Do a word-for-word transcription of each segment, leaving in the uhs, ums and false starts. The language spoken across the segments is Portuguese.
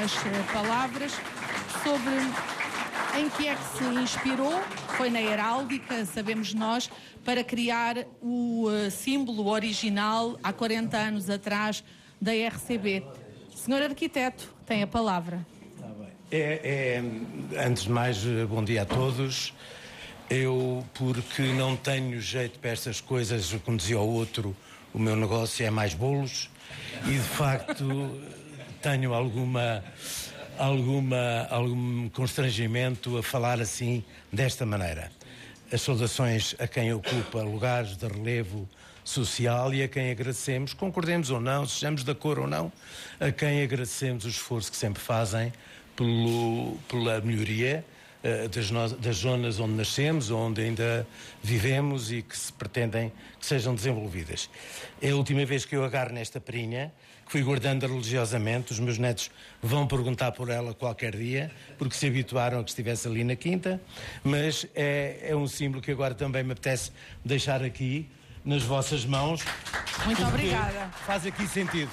umas uh, palavras sobre em que é que se inspirou. Foi na heráldica, sabemos nós, para criar o uh, símbolo original há quarenta anos atrás da R C B. Senhor Arquiteto, tem a palavra. Tá bem. É, é, antes de mais, bom dia a todos. Eu, porque não tenho jeito para estas coisas, como dizia o outro, o meu negócio é mais bolos e, de facto, tenho alguma, alguma, algum constrangimento a falar assim, desta maneira. As saudações a quem ocupa lugares de relevo social e a quem agradecemos, concordemos ou não, sejamos de acordo ou não, a quem agradecemos o esforço que sempre fazem pelo, pela melhoria uh, das, no, das zonas onde nascemos, onde ainda vivemos e que se pretendem que sejam desenvolvidas. É a última vez que eu agarro nesta perinha, que fui guardando religiosamente. Os meus netos vão perguntar por ela qualquer dia, porque se habituaram a que estivesse ali na quinta, mas é, é um símbolo que agora também me apetece deixar aqui nas vossas mãos. Muito obrigada. Faz aqui sentido.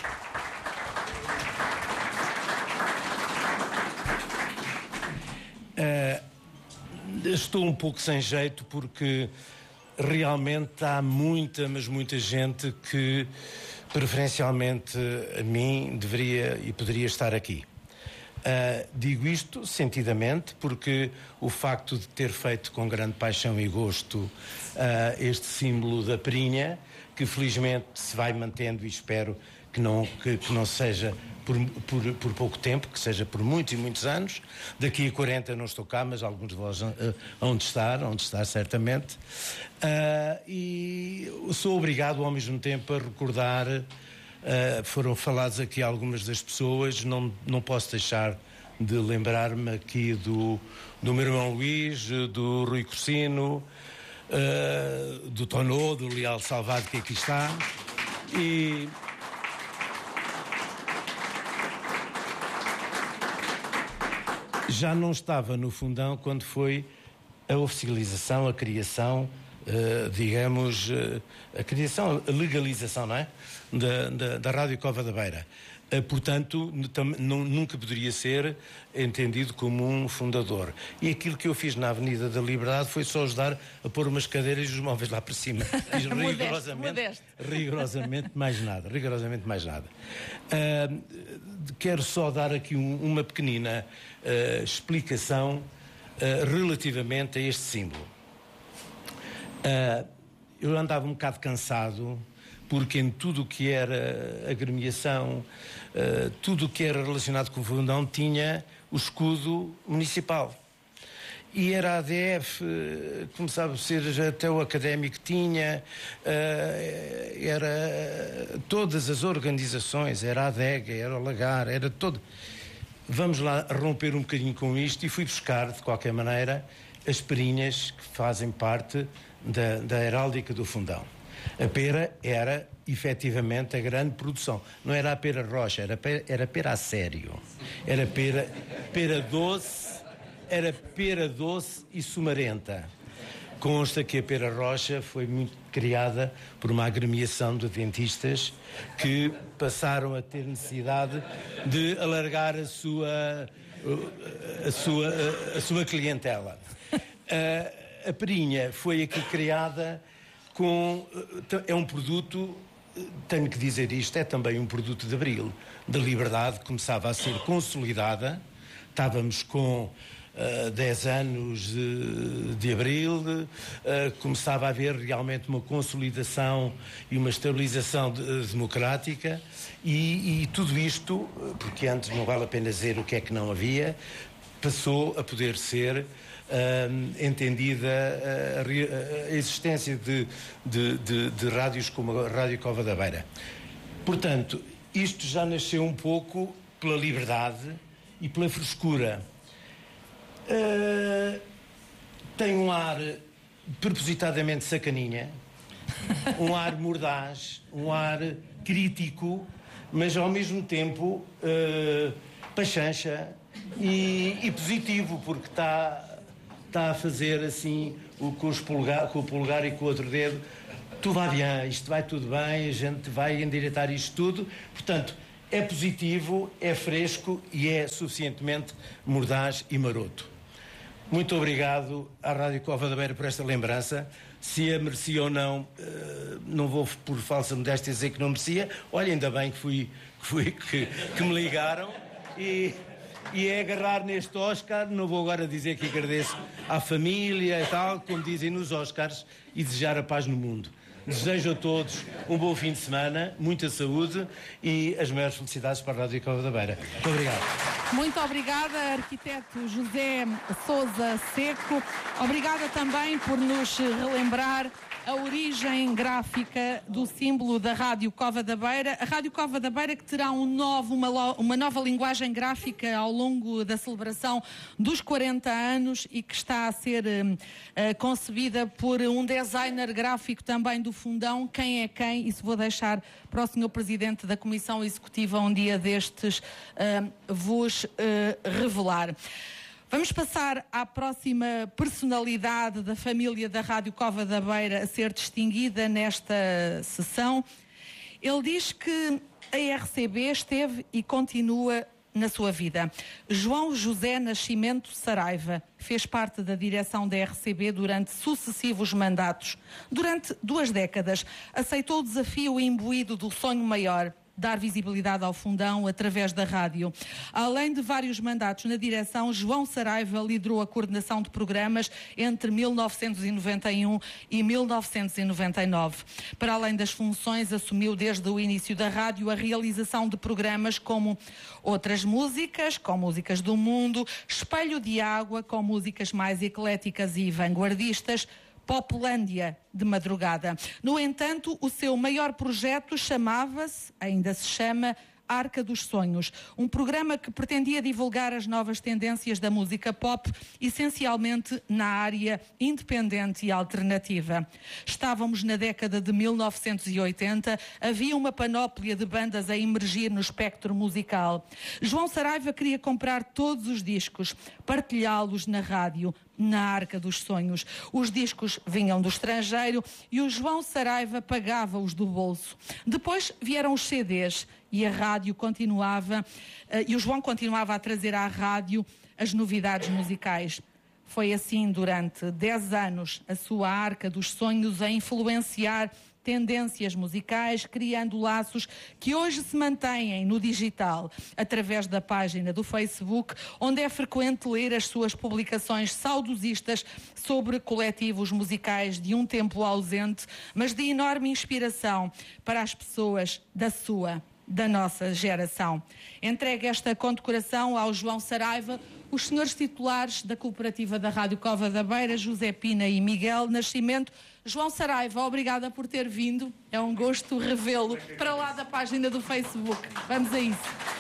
Uh, estou um pouco sem jeito porque realmente há muita, mas muita gente que preferencialmente a mim deveria e poderia estar aqui. Uh, digo isto sentidamente porque o facto de ter feito com grande paixão e gosto uh, este símbolo da perinha, que felizmente se vai mantendo e espero que não, que, que não seja por, por, por pouco tempo, que seja por muitos e muitos anos. Daqui a quarenta não estou cá, mas alguns de vós uh, hão de estar, hão de estar certamente. Uh, e sou obrigado ao mesmo tempo a recordar. Uh, foram faladas aqui algumas das pessoas, não, não posso deixar de lembrar-me aqui do, do meu irmão Luís, do Rui Corsino, uh, do Tonô, do Leal Salvado, que aqui está, e já não estava no Fundão quando foi a oficialização, a criação, Uh, digamos, uh, a criação, a legalização, não é? Da, da, da Rádio Cova da Beira. Uh, portanto, tam, nunca poderia ser entendido como um fundador. E aquilo que eu fiz na Avenida da Liberdade foi só ajudar a pôr umas cadeiras e os móveis lá para cima. Fiz rigorosamente, modesto. rigorosamente mais nada. Rigorosamente mais nada. Uh, quero só dar aqui um, uma pequenina uh, explicação uh, relativamente a este símbolo. Uh, eu andava um bocado cansado porque em tudo o que era agremiação, uh, tudo o que era relacionado com o Fundão tinha o escudo municipal. E era a A D F, uh, começava a ser até o académico tinha, uh, era todas as organizações, era a adega, era o Lagar, era todo. Vamos lá romper um bocadinho com isto e fui buscar, de qualquer maneira, as perinhas que fazem parte da, da heráldica do Fundão. A pera era, efetivamente, a grande produção. Não era a pera roxa, era pera, era pera a sério. Era pera, pera doce, era pera doce e sumarenta. Consta que a pera roxa foi muito criada por uma agremiação de dentistas que passaram a ter necessidade de alargar a sua, a sua, a sua clientela. A, a perinha foi aqui criada com... É um produto, tenho que dizer isto, é também um produto de Abril. Da Liberdade começava a ser consolidada. Estávamos com uh, dez anos de, de Abril, uh, começava a haver realmente uma consolidação e uma estabilização de, democrática e, e tudo isto, porque antes não vale a pena dizer o que é que não havia, passou a poder ser Uh, entendida uh, a, a existência de, de, de, de rádios como a Rádio Cova da Beira. Portanto, isto já nasceu um pouco pela liberdade e pela frescura. Uh, tem um ar propositadamente sacaninha, um ar mordaz, um ar crítico, mas ao mesmo tempo uh, pachancha e, e positivo, porque está... está a fazer assim o, com, os polegar, com o polegar e com o outro dedo, tudo vai bem, isto vai tudo bem, a gente vai endireitar isto tudo. Portanto, é positivo, é fresco e é suficientemente mordaz e maroto. Muito obrigado à Rádio Cova da Beira por esta lembrança. Se a merecia ou não, não vou por falsa modéstia dizer que não merecia. Olha, ainda bem que, fui, que, fui, que, que me ligaram e, e é agarrar neste Oscar. Não vou agora dizer que agradeço à família e tal, como dizem nos Oscars, e desejar a paz no mundo. Desejo a todos um bom fim de semana, muita saúde e as maiores felicidades para a Rádio Cova da Beira. Muito obrigado. Muito obrigada, arquiteto José Sousa Seco. Obrigada também por nos relembrar a origem gráfica do símbolo da Rádio Cova da Beira. A Rádio Cova da Beira que terá um novo, uma, uma nova linguagem gráfica ao longo da celebração dos quarenta anos e que está a ser uh, concebida por um designer gráfico também do Fundão. Quem é quem? Isso vou deixar para o senhor Presidente da Comissão Executiva um dia destes uh, vos uh, revelar. Vamos passar à próxima personalidade da família da Rádio Cova da Beira a ser distinguida nesta sessão. Ele diz que a R C B esteve e continua na sua vida. João José Nascimento Saraiva fez parte da direção da R C B durante sucessivos mandatos. Durante duas décadas, aceitou o desafio imbuído do sonho maior, dar visibilidade ao Fundão através da rádio. Além de vários mandatos na direção, João Saraiva liderou a coordenação de programas entre mil novecentos e noventa e um e mil novecentos e noventa e nove. Para além das funções, assumiu desde o início da rádio a realização de programas como Outras Músicas, com músicas do mundo, Espelho de Água, com músicas mais ecléticas e vanguardistas, Poplândia de madrugada. No entanto, o seu maior projeto chamava-se, ainda se chama, Arca dos Sonhos, um programa que pretendia divulgar as novas tendências da música pop, essencialmente na área independente e alternativa. Estávamos na década de mil novecentos e oitenta, havia uma panóplia de bandas a emergir no espectro musical. João Saraiva queria comprar todos os discos, partilhá-los na rádio, na Arca dos Sonhos. Os discos vinham do estrangeiro e o João Saraiva pagava-os do bolso. Depois vieram os C Ds e a rádio continuava, uh, e o João continuava a trazer à rádio as novidades musicais. Foi assim durante dez anos a sua Arca dos Sonhos a influenciar tendências musicais, criando laços que hoje se mantêm no digital, através da página do Facebook, onde é frequente ler as suas publicações saudosistas sobre coletivos musicais de um tempo ausente, mas de enorme inspiração para as pessoas da sua, da nossa geração. Entregue esta condecoração ao João Saraiva os senhores titulares da Cooperativa da Rádio Cova da Beira, José Pina e Miguel Nascimento. João Saraiva, obrigada por ter vindo. É um gosto revê-lo para lá da página do Facebook. Vamos a isso.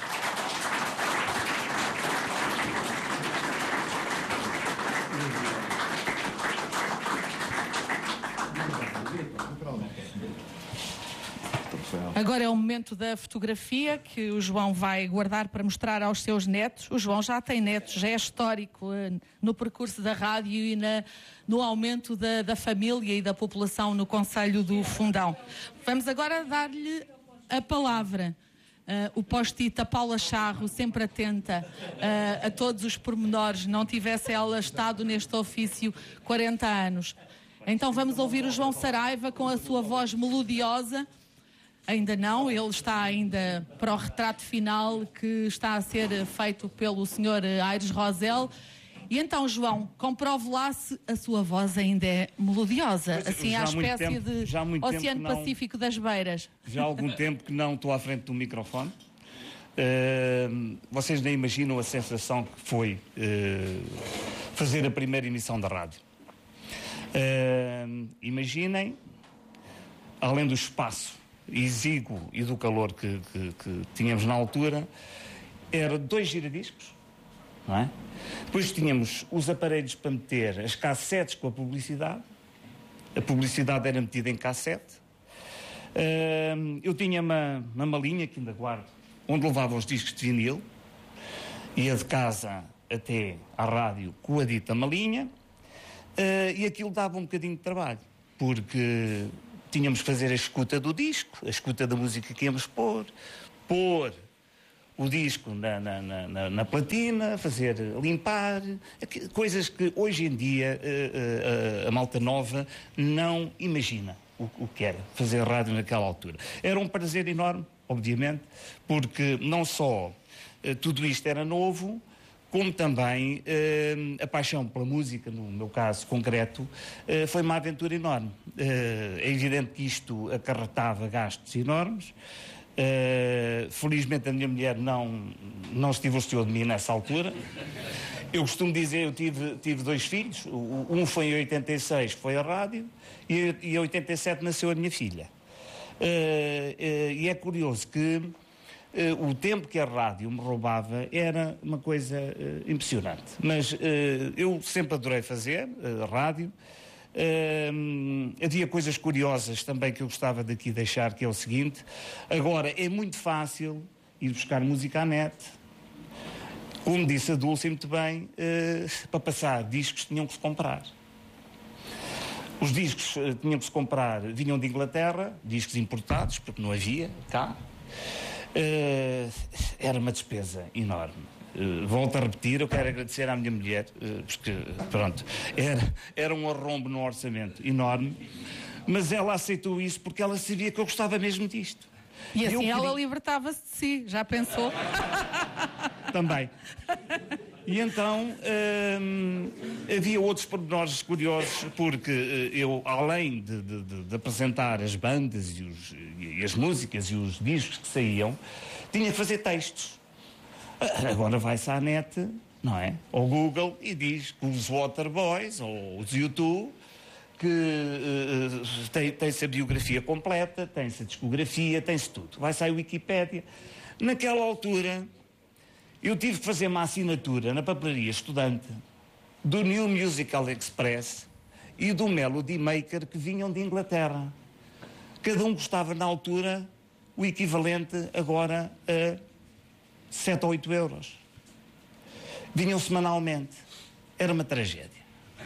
Agora é o momento da fotografia que o João vai guardar para mostrar aos seus netos. O João já tem netos, já é histórico uh, no percurso da rádio e na, no aumento da, da família e da população no Concelho do Fundão. Vamos agora dar-lhe a palavra. Uh, o post-it, a Paula Charro, sempre atenta uh, a todos os pormenores, não tivesse ela estado neste ofício quarenta anos. Então vamos ouvir o João Saraiva com a sua voz melodiosa. Ainda não, ele está ainda para o retrato final que está a ser feito pelo senhor Aires Rosel. E então, João, comprove lá se a sua voz ainda é melodiosa, pois, assim à espécie tempo, de Oceano não, Pacífico das Beiras. Já há algum tempo que não estou à frente do microfone. Uh, vocês nem imaginam a sensação que foi uh, fazer a primeira emissão da rádio. Uh, imaginem, além do espaço exíguo e do calor que, que, que tínhamos na altura, era dois giradiscos, não é? Depois tínhamos os aparelhos para meter as cassetes com a publicidade. A publicidade era metida em cassete. Uh, eu tinha uma, uma malinha que ainda guardo, onde levava os discos de vinil. Ia de casa até à rádio com a dita malinha. Uh, e aquilo dava um bocadinho de trabalho, porque tínhamos que fazer a escuta do disco, a escuta da música que íamos pôr, pôr o disco na, na, na, na platina, fazer limpar, coisas que hoje em dia a, a, a malta nova não imagina o, o que era fazer rádio naquela altura. Era um prazer enorme, obviamente, porque não só tudo isto era novo, como também eh, a paixão pela música, no meu caso concreto, eh, foi uma aventura enorme. Eh, é evidente que isto acarretava gastos enormes. Eh, felizmente a minha mulher não, não se divorciou de mim nessa altura. Eu costumo dizer, eu tive, tive dois filhos, um foi em oitenta e seis, que foi a rádio, e, e em oitenta e sete nasceu a minha filha. Eh, eh, e é curioso que Uh, o tempo que a rádio me roubava era uma coisa uh, impressionante. Mas uh, eu sempre adorei fazer uh, rádio. Uh, havia coisas curiosas também que eu gostava daqui deixar, que é o seguinte. Agora, é muito fácil ir buscar música à net. Como disse a Dulce muito bem, uh, para passar discos tinham que se comprar. Os discos uh, tinham que se comprar, vinham de Inglaterra, discos importados, porque não havia cá. Uh, era uma despesa enorme. Uh, volto a repetir, eu quero agradecer à minha mulher, uh, porque, pronto, era, era um arrombo no orçamento enorme, mas ela aceitou isso porque ela sabia que eu gostava mesmo disto. E assim eu ela queria... libertava-se de si, já pensou? Também. E então hum, havia outros pormenores curiosos, porque eu, além de, de, de apresentar as bandas e, os, e as músicas e os discos que saíam, tinha que fazer textos. Agora vai-se à net, não é? Ao Google, e diz que os Waterboys ou os U dois, que uh, tem, tem-se a biografia completa, tem-se a discografia, tem-se tudo. Vai-se à Wikipédia. Naquela altura, eu tive que fazer uma assinatura na papelaria estudante do New Musical Express e do Melody Maker, que vinham de Inglaterra. Cada um custava, na altura, o equivalente agora a sete ou oito euros. Vinham semanalmente. Era uma tragédia.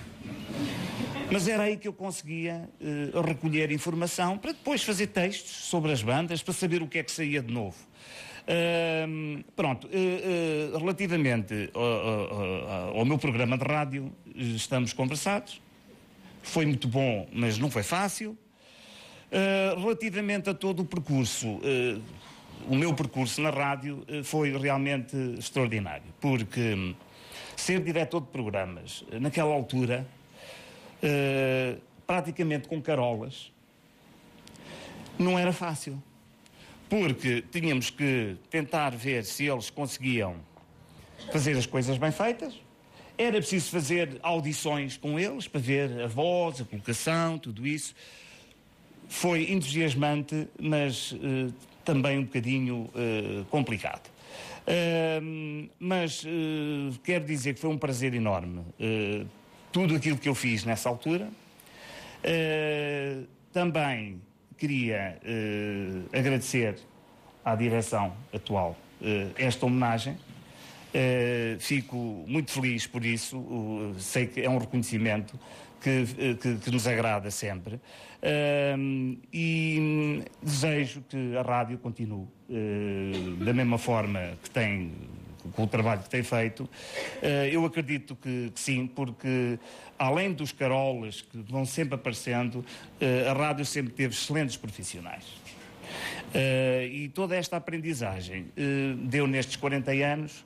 Mas era aí que eu conseguia uh, recolher informação para depois fazer textos sobre as bandas, para saber o que é que saía de novo. Uh, pronto, uh, uh, relativamente ao, ao, ao meu programa de rádio, estamos conversados. Foi muito bom, mas não foi fácil. Uh, relativamente a todo o percurso, uh, o meu percurso na rádio uh, foi realmente extraordinário, porque um, ser diretor de programas, uh, naquela altura, uh, praticamente com carolas, não era fácil. Porque tínhamos que tentar ver se eles conseguiam fazer as coisas bem feitas. Era preciso fazer audições com eles para ver a voz, a colocação, tudo isso. Foi entusiasmante, mas uh, também um bocadinho uh, complicado. Uh, mas uh, quero dizer que foi um prazer enorme uh, tudo aquilo que eu fiz nessa altura. Uh, também queria uh, agradecer à direção atual uh, esta homenagem. Uh, fico muito feliz por isso. Uh, sei que é um reconhecimento que, uh, que, que nos agrada sempre. Uh, e desejo que a rádio continue uh, da mesma forma que tem, com o trabalho que tem feito. Uh, eu acredito que, que sim, porque além dos carolas que vão sempre aparecendo, uh, a rádio sempre teve excelentes profissionais. Uh, e toda esta aprendizagem uh, deu nestes quarenta anos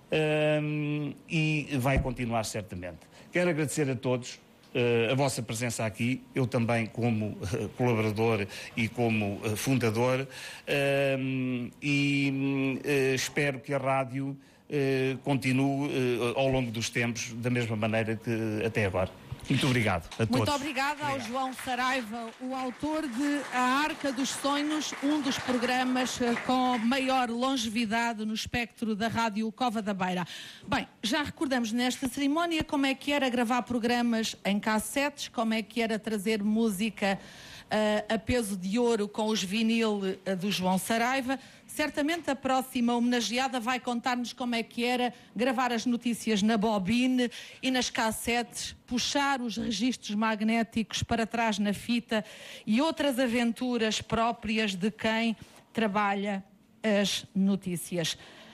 uh, e vai continuar certamente. Quero agradecer a todos uh, a vossa presença aqui, eu também como uh, colaborador e como uh, fundador, uh, e uh, espero que a rádio Uh, continue uh, ao longo dos tempos da mesma maneira que até agora. Muito obrigado a todos. Muito obrigada ao João Saraiva, o autor de A Arca dos Sonhos, um dos programas uh, com maior longevidade no espectro da Rádio Cova da Beira. Bem, já recordamos nesta cerimónia como é que era gravar programas em cassetes, como é que era trazer música uh, a peso de ouro com os vinil uh, do João Saraiva. Certamente a próxima homenageada vai contar-nos como é que era gravar as notícias na bobine e nas cassetes, puxar os registros magnéticos para trás na fita e outras aventuras próprias de quem trabalha as notícias.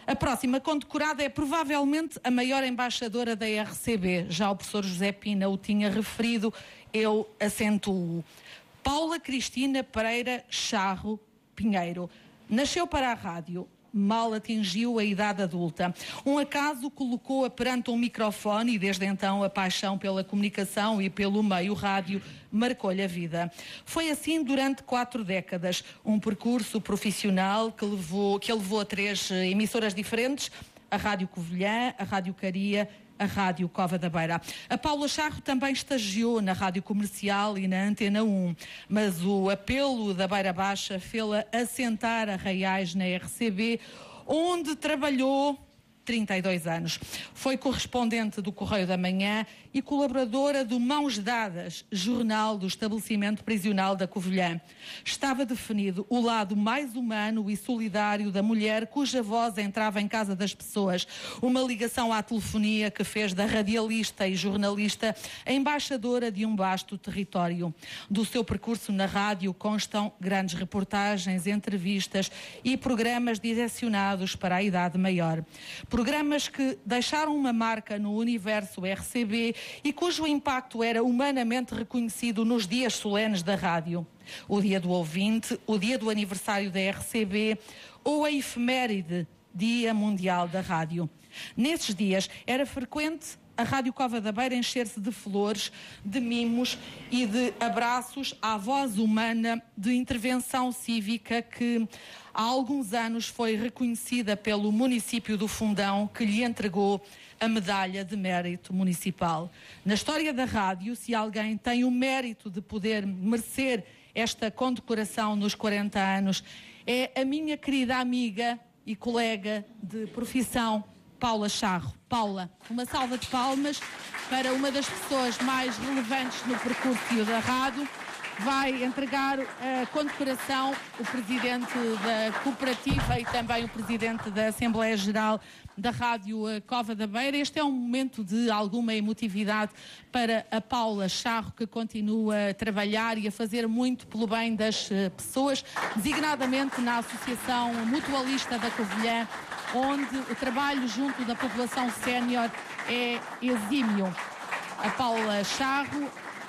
A próxima condecorada é provavelmente a maior embaixadora da R C B. Já o professor José Pina o tinha referido, eu acentuo. Paula Cristina Pereira Charro Pinheiro. Nasceu para a rádio. Mal atingiu a idade adulta. Um acaso colocou-a perante um microfone e desde então a paixão pela comunicação e pelo meio rádio marcou-lhe a vida. Foi assim durante quatro décadas, um percurso profissional que, levou, que a levou a três emissoras diferentes, a Rádio Covilhã, a Rádio Caria, a Rádio Cova da Beira. A Paula Charro também estagiou na Rádio Comercial e na Antena um, mas o apelo da Beira Baixa fê-la assentar a Arraiais na R C B, onde trabalhou trinta e dois anos. Foi correspondente do Correio da Manhã e colaboradora do Mãos Dadas, jornal do estabelecimento prisional da Covilhã. Estava definido o lado mais humano e solidário da mulher cuja voz entrava em casa das pessoas. Uma ligação à telefonia que fez da radialista e jornalista a embaixadora de um vasto território. Do seu percurso na rádio constam grandes reportagens, entrevistas e programas direcionados para a idade maior. Programas que deixaram uma marca no universo R C B e cujo impacto era humanamente reconhecido nos dias solenes da rádio. O dia do ouvinte, o dia do aniversário da R C B ou a efeméride Dia Mundial da Rádio. Nesses dias era frequente a Rádio Cova da Beira encher-se de flores, de mimos e de abraços à voz humana de intervenção cívica que há alguns anos foi reconhecida pelo município do Fundão, que lhe entregou a medalha de mérito municipal. Na história da rádio, se alguém tem o mérito de poder merecer esta condecoração nos quarenta anos, é a minha querida amiga e colega de profissão, Paula Charro. Paula, uma salva de palmas para uma das pessoas mais relevantes no percurso da rádio. Vai entregar a condecoração o presidente da cooperativa e também o presidente da Assembleia Geral da Rádio Cova da Beira. Este é um momento de alguma emotividade para a Paula Charro, que continua a trabalhar e a fazer muito pelo bem das pessoas, designadamente na Associação Mutualista da Covilhã, onde o trabalho junto da população sénior é exímio. A Paula Charro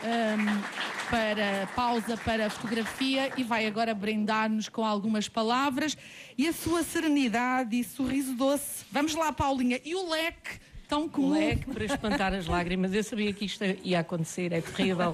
um, para pausa para a fotografia e vai agora brindar-nos com algumas palavras e a sua serenidade e sorriso doce. Vamos lá, Paulinha. E o leque tão comum. O leque para espantar as lágrimas. Eu sabia que isto ia acontecer, é terrível.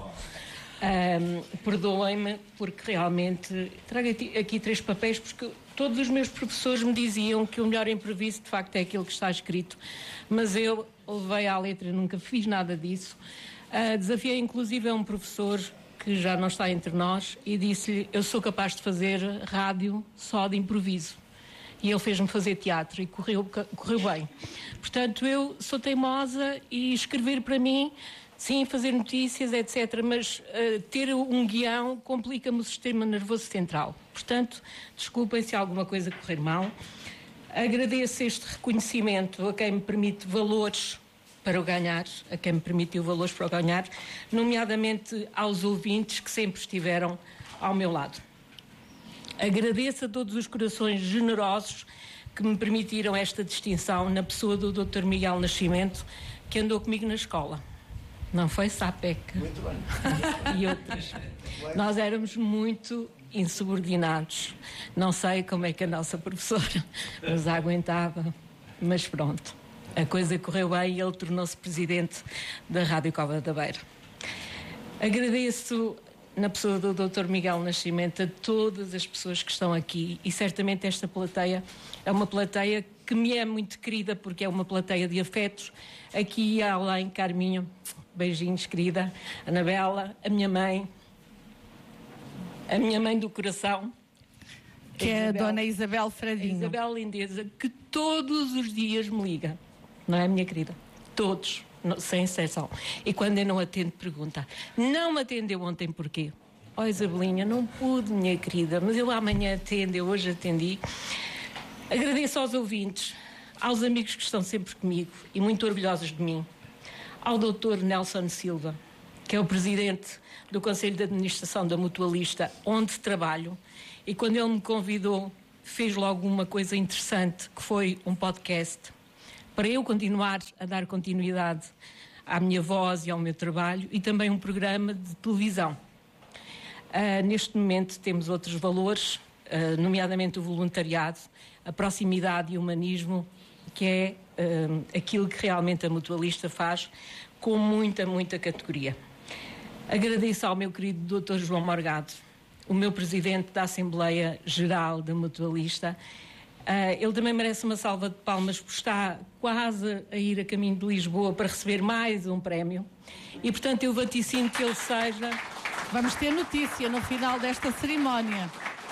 Um, Perdoem-me porque realmente trago aqui, aqui três papéis porque todos os meus professores me diziam que o melhor improviso de facto é aquilo que está escrito, mas eu levei à letra, nunca fiz nada disso. Uh, desafiei inclusive a um professor que já não está entre nós e disse-lhe: eu sou capaz de fazer rádio só de improviso. E ele fez-me fazer teatro e correu, correu bem. Portanto, eu sou teimosa e escrever para mim, sim, fazer notícias, etcétera, mas uh, ter um guião complica-me o sistema nervoso central. Portanto, desculpem se alguma coisa correr mal. Agradeço este reconhecimento a quem me permite valores para o ganhar, a quem me permitiu valores para o ganhar, nomeadamente aos ouvintes que sempre estiveram ao meu lado. Agradeço a todos os corações generosos que me permitiram esta distinção na pessoa do doutor Miguel Nascimento, que andou comigo na escola. Não foi Sapeca? Muito bem. E outras. Nós éramos muito insubordinados. Não sei como é que a nossa professora nos aguentava, mas pronto. A coisa correu bem e ele tornou-se presidente da Rádio Cova da Beira. Agradeço, na pessoa do doutor Miguel Nascimento, a todas as pessoas que estão aqui e certamente esta plateia é uma plateia que me é muito querida porque é uma plateia de afetos. Aqui e além, Carminho, beijinhos, querida, Anabela, a minha mãe, a minha mãe do coração, que é a Dona Isabel Fradinho. A Isabel Lindeza, que todos os dias me liga. Não é, minha querida? Todos, sem exceção. E quando eu não atendo, pergunta: não me atendeu ontem porquê? Ó, oh, Isabelinha, não pude, minha querida, mas eu amanhã atendo, eu hoje atendi. Agradeço aos ouvintes, aos amigos que estão sempre comigo e muito orgulhosos de mim. Ao doutor Nelson Silva, que é o presidente do Conselho de Administração da Mutualista, onde trabalho, e quando ele me convidou, fez logo uma coisa interessante, que foi um podcast, para eu continuar a dar continuidade à minha voz e ao meu trabalho, e também um programa de televisão. Uh, neste momento temos outros valores, uh, nomeadamente o voluntariado, a proximidade e o humanismo, que é uh, aquilo que realmente a Mutualista faz com muita, muita categoria. Agradeço ao meu querido doutor João Morgado, o meu presidente da Assembleia Geral da Mutualista. Uh, ele também merece uma salva de palmas, porque está quase a ir a caminho de Lisboa para receber mais um prémio. E, portanto, eu vaticino que ele seja... Vamos ter notícia no final desta cerimónia.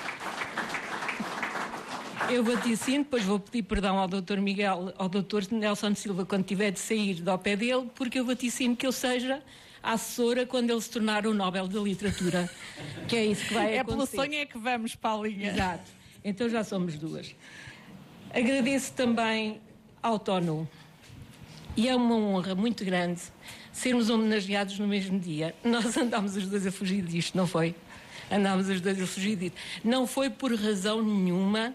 Eu vaticino, depois vou pedir perdão ao doutor Miguel, ao doutor Nelson Silva, quando tiver de sair do ao pé dele, porque eu vaticino que ele seja a assessora quando ele se tornar o Nobel da Literatura. Que é isso que vai é acontecer. É pelo sonho é que vamos, Paulinha. Exato. Então já somos duas. Agradeço também ao Tono. E é uma honra muito grande sermos homenageados no mesmo dia. Nós andámos os dois a fugir disto, não foi? Andámos os dois a fugir disto. Não foi por razão nenhuma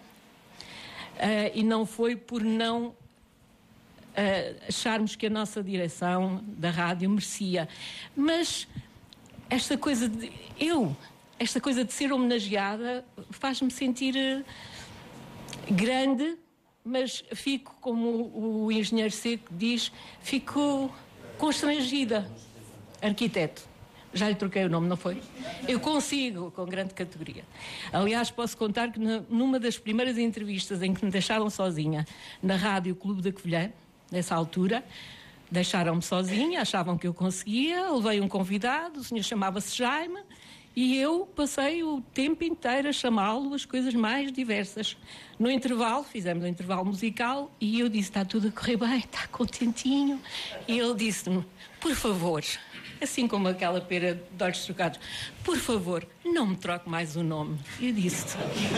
uh, e não foi por não uh, acharmos que a nossa direção da rádio merecia. Mas esta coisa de... Eu... Esta coisa de ser homenageada faz-me sentir uh, grande, mas fico, como o, o engenheiro Seco diz, fico constrangida. Arquiteto. Já lhe troquei o nome, não foi? Eu consigo, com grande categoria. Aliás, posso contar que na, numa das primeiras entrevistas em que me deixaram sozinha, na Rádio Clube da Covilhã, nessa altura, deixaram-me sozinha, achavam que eu conseguia, levei um convidado, o senhor chamava-se Jaime, e eu passei o tempo inteiro a chamá-lo as coisas mais diversas. No intervalo, fizemos um intervalo musical e eu disse, está tudo a correr bem, está contentinho. E ele disse-me, por favor, assim como aquela pera de olhos trocados, por favor, não me troque mais o nome. E eu disse,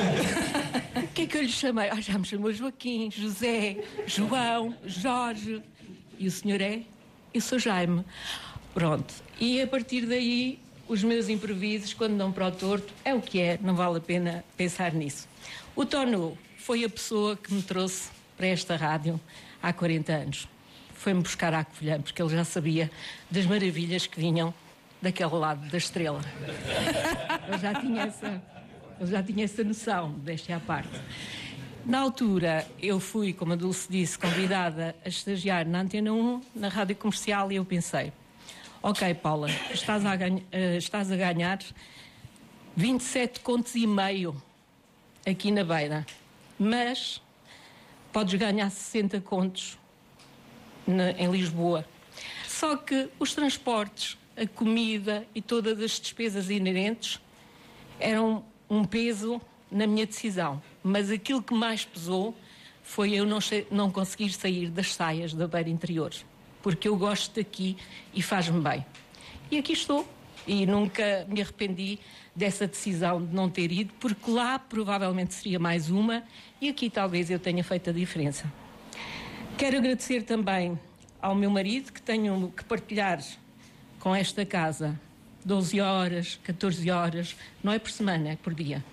o que é que eu lhe chamei? Ah, já me chamou Joaquim, José, João, Jorge. E o senhor é? Eu sou Jaime. Pronto. E a partir daí... Os meus improvisos, quando dão para o torto, é o que é, não vale a pena pensar nisso. O Tono foi a pessoa que me trouxe para esta rádio há quarenta anos. Foi-me buscar à Covilhã, porque ele já sabia das maravilhas que vinham daquele lado da estrela. Ele já tinha essa, ele já tinha essa noção, deixa à parte. Na altura, eu fui, como a Dulce disse, convidada a estagiar na Antena um, na Rádio Comercial, e eu pensei... Ok, Paula, estás a, ganha, uh, estás a ganhar vinte e sete contos e meio aqui na Beira, mas podes ganhar sessenta contos na, em Lisboa. Só que os transportes, a comida e todas as despesas inerentes eram um peso na minha decisão. Mas aquilo que mais pesou foi eu não, não conseguir sair das saias da Beira Interior. Porque eu gosto daqui e faz-me bem. E aqui estou. E nunca me arrependi dessa decisão de não ter ido, porque lá provavelmente seria mais uma e aqui talvez eu tenha feito a diferença. Quero agradecer também ao meu marido, que tenho que partilhar com esta casa doze horas, catorze horas, não é por semana, é por dia.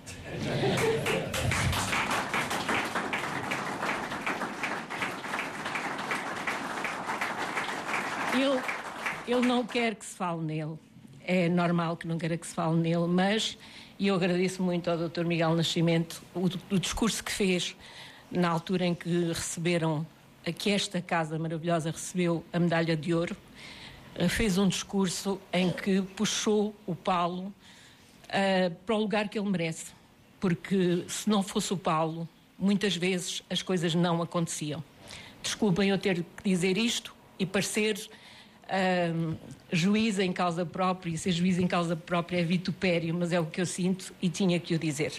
Ele, ele não quer que se fale nele. É normal que não queira que se fale nele, mas e eu agradeço muito ao doutor Miguel Nascimento o, o discurso que fez na altura em que receberam, que esta casa maravilhosa recebeu a medalha de ouro. Fez um discurso em que puxou o Paulo uh, para o lugar que ele merece. Porque se não fosse o Paulo, muitas vezes as coisas não aconteciam. Desculpem eu ter que dizer isto e parecer uh, juiz em causa própria, e ser juiz em causa própria é vitupério, mas é o que eu sinto e tinha que o dizer.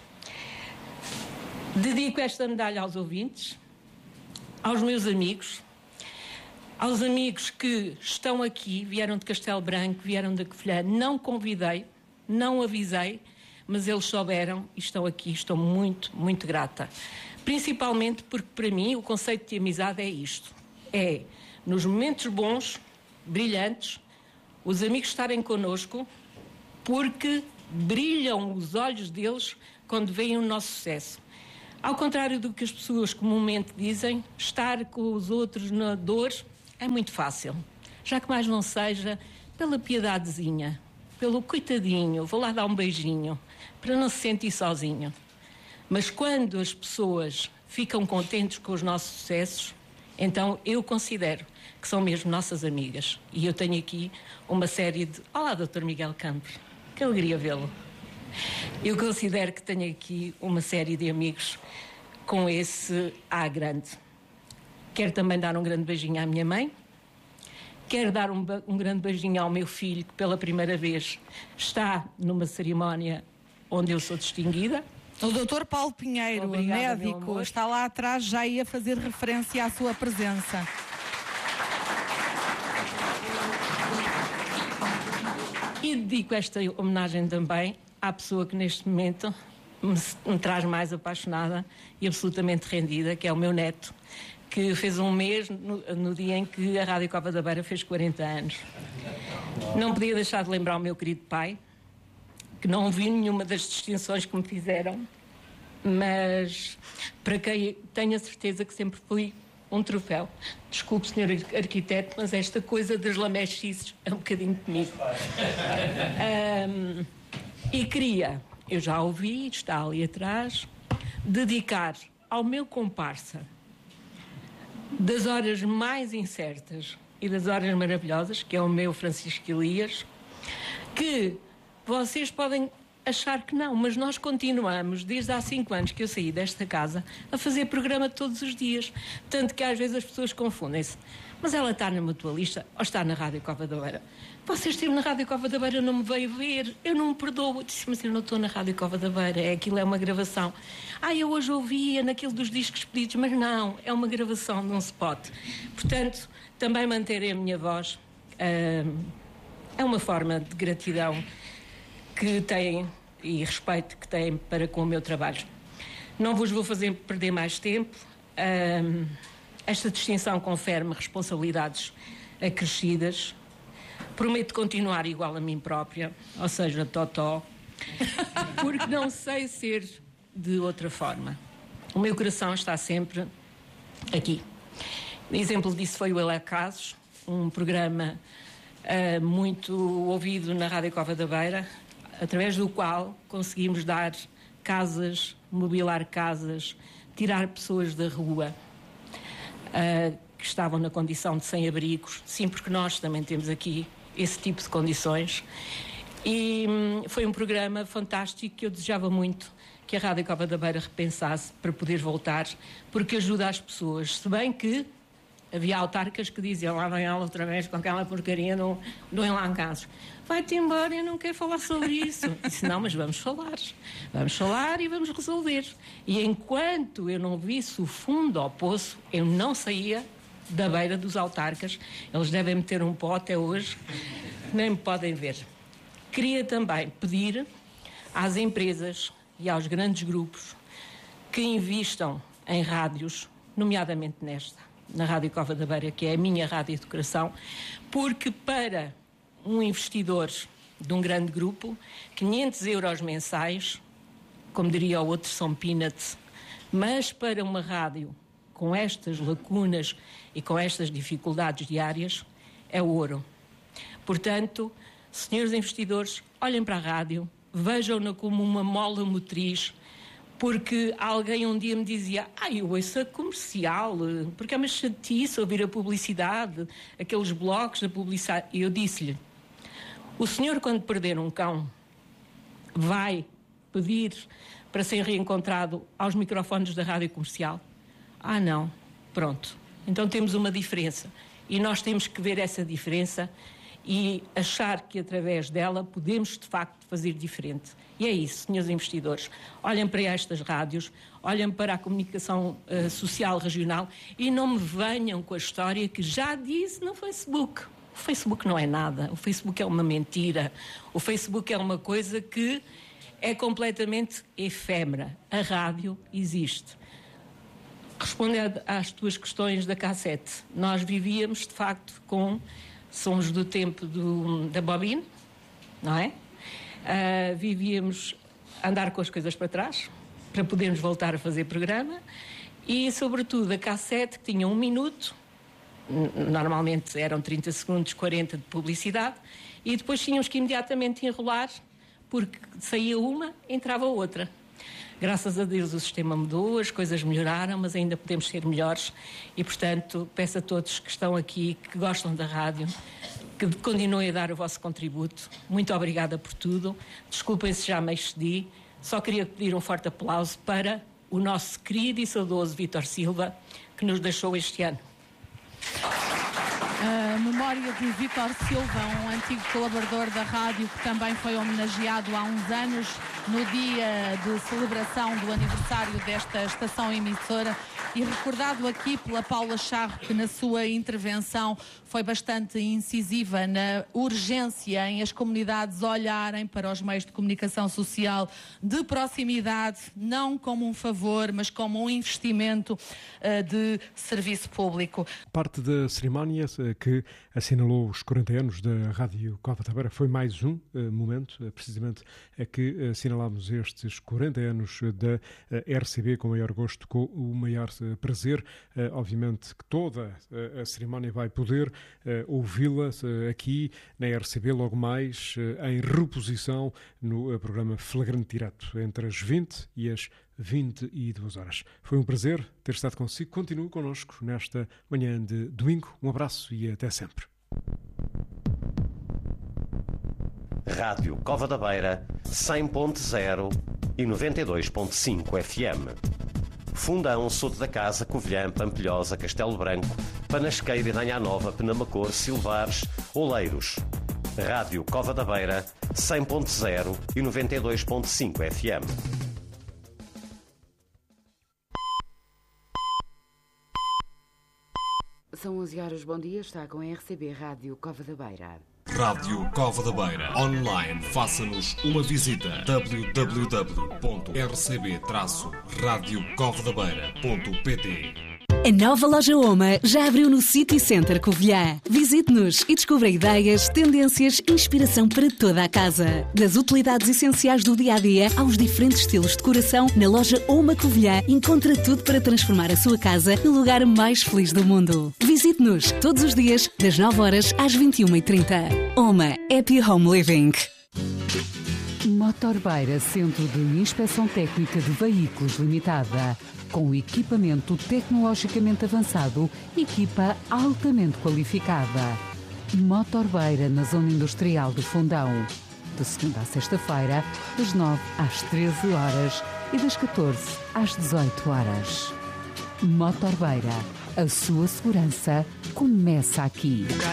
Dedico esta medalha aos ouvintes, aos meus amigos, aos amigos que estão aqui, vieram de Castelo Branco, vieram da Covilhã, não convidei, não avisei, mas eles souberam e estão aqui, estou muito, muito grata. Principalmente porque, para mim, o conceito de amizade é isto. É, nos momentos bons, brilhantes, os amigos estarem connosco, porque brilham os olhos deles quando veem o nosso sucesso. Ao contrário do que as pessoas comumente dizem, estar com os outros na dor é muito fácil. Já que mais não seja pela piedadezinha, pelo coitadinho, vou lá dar um beijinho, para não se sentir sozinho. Mas quando as pessoas ficam contentes com os nossos sucessos, então eu considero que são mesmo nossas amigas. E eu tenho aqui uma série de... Olá, doutor Miguel Campos, que alegria vê-lo. Eu considero que tenho aqui uma série de amigos com esse A grande. Quero também dar um grande beijinho à minha mãe. Quero dar um, um grande beijinho ao meu filho, que pela primeira vez está numa cerimónia onde eu sou distinguida. O doutor Paulo Pinheiro, Obrigada, médico, está lá atrás, já ia fazer referência à sua presença. E dedico esta homenagem também à pessoa que neste momento me, me traz mais apaixonada e absolutamente rendida, que é o meu neto, que fez um mês no, no dia em que a Rádio Cova da Beira fez quarenta anos. Não podia deixar de lembrar o meu querido pai, que não vi nenhuma das distinções que me fizeram, mas para quem tenho a certeza que sempre fui um troféu. Desculpe, senhor arquiteto, mas esta coisa das lamechices é um bocadinho comigo. Um, e queria, eu já ouvi, está ali atrás, dedicar ao meu comparsa das horas mais incertas e das horas maravilhosas, que é o meu Francisco Elias, que vocês podem achar que não, mas nós continuamos, desde há cinco anos que eu saí desta casa, a fazer programa todos os dias. Tanto que às vezes as pessoas confundem-se. Mas ela está na Mutualista ou está na Rádio Cova da Beira? Vocês estiveram na Rádio Cova da Beira, não me veio ver, eu não me perdoo. Eu disse, mas eu não estou na Rádio Cova da Beira, é, aquilo é uma gravação. Ah, eu hoje ouvia naquele dos discos pedidos, mas não, é uma gravação de um spot. Portanto, também manter a minha voz uh, é uma forma de gratidão que têm e respeito que têm para com o meu trabalho. Não vos vou fazer perder mais tempo. Um, esta distinção confere-me responsabilidades acrescidas. Prometo continuar igual a mim própria, ou seja, totó, porque não sei ser de outra forma. O meu coração está sempre aqui. Um exemplo disso foi o Ele é Casos, um programa uh, muito ouvido na Rádio Cova da Beira, através do qual conseguimos dar casas, mobilar casas, tirar pessoas da rua uh, que estavam na condição de sem-abrigos. Sim, porque nós também temos aqui esse tipo de condições. E hum, foi um programa fantástico que eu desejava muito que a Rádio Cova da Beira repensasse para poder voltar, porque ajuda as pessoas. Se bem que havia autarcas que diziam, lá vem ela outra vez com aquela porcaria, não, não é lá em casos. Vai-te embora, eu não quero falar sobre isso. Disse, não, mas vamos falar. Vamos falar e vamos resolver. E enquanto eu não visse o fundo ao poço, eu não saía da beira dos autarcas. Eles devem meter um pó até hoje, nem me podem ver. Queria também pedir às empresas e aos grandes grupos que invistam em rádios, nomeadamente nesta, na Rádio Cova da Beira, que é a minha rádio de coração, porque para um investidor de um grande grupo, quinhentos euros mensais, como diria o outro, são peanuts, mas para uma rádio com estas lacunas e com estas dificuldades diárias, é ouro. Portanto, senhores investidores, olhem para a rádio, vejam-na como uma mola motriz, porque alguém um dia me dizia, ah, eu ouço a comercial, porque é uma chatice ouvir a publicidade, aqueles blocos da publicidade. E eu disse-lhe, o senhor, quando perder um cão, vai pedir para ser reencontrado aos microfones da rádio comercial? Ah, não. Pronto. Então temos uma diferença. E nós temos que ver essa diferença e achar que através dela podemos de facto fazer diferente. E é isso, senhores investidores. Olhem para estas rádios, olhem para a comunicação uh, social regional e não me venham com a história que já disse no Facebook. O Facebook não é nada, o Facebook é uma mentira, o Facebook é uma coisa que é completamente efêmera. A rádio existe. Respondendo às tuas questões da cassete, nós vivíamos de facto com... Somos do tempo do, da bobina, não é? Uh, vivíamos a andar com as coisas para trás, para podermos voltar a fazer programa, e sobretudo a cassete, que tinha um minuto, normalmente eram trinta segundos, quarenta de publicidade, e depois tínhamos que imediatamente enrolar, porque saía uma, entrava outra. Graças a Deus o sistema mudou, as coisas melhoraram, mas ainda podemos ser melhores, e portanto peço a todos que estão aqui, que gostam da rádio, que continuem a dar o vosso contributo. Muito obrigada por tudo. Desculpem se já me excedi. Só queria pedir um forte aplauso para o nosso querido e saudoso Vítor Silva, que nos deixou este ano. A memória de Vítor Silva, um antigo colaborador da rádio que também foi homenageado há uns anos no dia de celebração do aniversário desta estação emissora, e recordado aqui pela Paula Charro, que na sua intervenção foi bastante incisiva na urgência em as comunidades olharem para os meios de comunicação social de proximidade, não como um favor, mas como um investimento uh, de serviço público. Parte da cerimónia que assinalou os quarenta anos da Rádio Cova da Beira foi mais um uh, momento, uh, precisamente é que assinalámos estes quarenta anos da uh, R C B com o maior gosto, com o maior uh, prazer. Uh, obviamente que toda uh, a cerimónia vai poder uh, ouvi-la uh, aqui na R C B logo mais uh, em reposição no uh, programa Flagrante Direto entre as vinte e as vinte e duas horas. Foi um prazer ter estado consigo. Continue connosco nesta manhã de domingo. Um abraço e até sempre. Rádio Cova da Beira, cem ponto zero e noventa e dois ponto cinco F M. Fundão, Soto da Casa, Covilhã, Pampilhosa, Castelo Branco, Panasqueira e Danha Nova, Penamacor, Silvares, Oleiros. Rádio Cova da Beira, cem ponto zero e noventa e dois ponto cinco F M. São onze horas, bom dia, está com a R C B Rádio Cova da Beira. Rádio Cova da Beira. Online, faça-nos uma visita. w w w ponto r c b traço radio cova da beira ponto p t. A nova loja Oma já abriu no City Center Covilhã. Visite-nos e descubra ideias, tendências e inspiração para toda a casa. Das utilidades essenciais do dia-a-dia aos diferentes estilos de decoração, na loja Oma Covilhã encontra tudo para transformar a sua casa no lugar mais feliz do mundo. Visite-nos todos os dias, das nove horas às vinte e uma e trinta. Oma Happy Home Living. Motor Beira, Centro de Inspeção Técnica de Veículos Limitada. Com equipamento tecnologicamente avançado, equipa altamente qualificada. Motor Beira, na Zona Industrial de Fundão. De segunda a sexta-feira, das nove às treze horas e das catorze às dezoito horas. Motor Beira, a sua segurança começa aqui.